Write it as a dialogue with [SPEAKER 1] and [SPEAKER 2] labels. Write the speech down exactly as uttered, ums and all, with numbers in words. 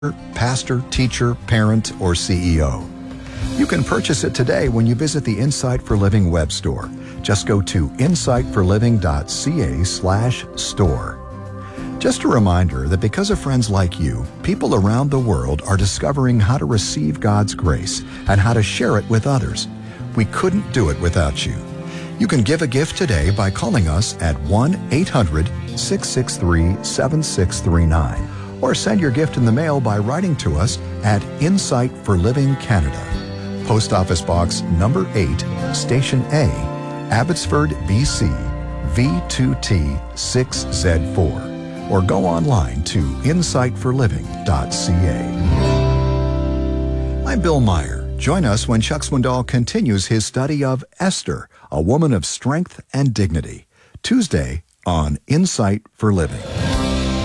[SPEAKER 1] pastor, teacher, parent, or C E O. You can purchase it today when you visit the Insight for Living web store. Just go to insight for living dot c a slash store. Just a reminder that because of friends like you, people around the world are discovering how to receive God's grace and how to share it with others. We couldn't do it without you. You can give a gift today by calling us at one eight hundred, six six three, seven six three nine or send your gift in the mail by writing to us at Insight for Living Canada. Post Office Box number eight, Station A, Abbotsford, B C, V two T six Z four. Or go online to insight for living dot c a. I'm Bill Meyer. Join us when Chuck Swindoll continues his study of Esther, a woman of strength and dignity. Tuesday on Insight for Living.